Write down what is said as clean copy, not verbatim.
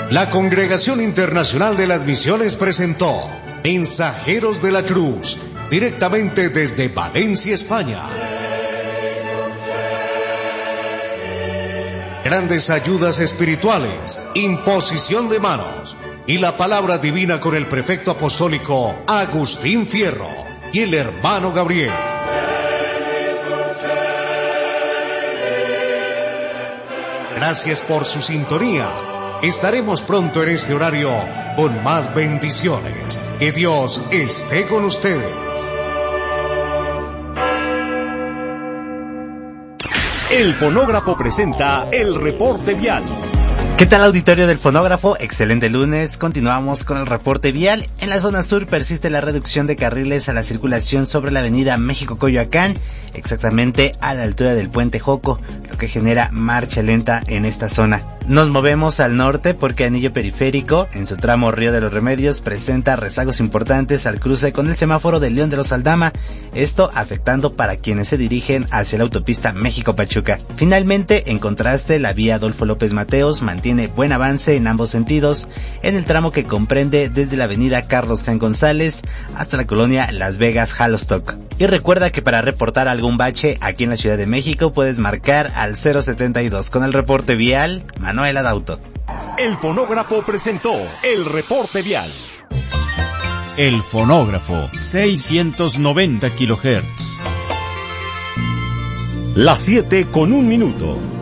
La Congregación Internacional de las Misiones presentó Mensajeros de la Cruz, directamente desde Valencia, España. Grandes ayudas espirituales, imposición de manos y la palabra divina con el prefecto apostólico Agustín Fierro y el hermano Gabriel. Gracias por su sintonía. Estaremos pronto en este horario con más bendiciones. Que Dios esté con ustedes. El Fonógrafo presenta el reporte vial. ¿Qué tal, auditorio del Fonógrafo? Excelente lunes. Continuamos con el reporte vial. En la zona sur persiste la reducción de carriles a la circulación sobre la avenida México-Coyoacán, exactamente a la altura del puente Joco, lo que genera marcha lenta en esta zona. Nos movemos al norte porque Anillo Periférico, en su tramo Río de los Remedios, presenta rezagos importantes al cruce con el semáforo de León de los Aldama, esto afectando para quienes se dirigen hacia la autopista México-Pachuca. Finalmente, en contraste, la vía Adolfo López Mateos mantiene buen avance en ambos sentidos, en el tramo que comprende desde la avenida Carlos Jan González hasta la colonia Las Vegas Halostock. Y recuerda que para reportar algún bache aquí en la Ciudad de México puedes marcar al 072. Con el reporte vial, Manuel Adauto. El Fonógrafo presentó el reporte vial. El Fonógrafo, 690 kHz. Las 7:01.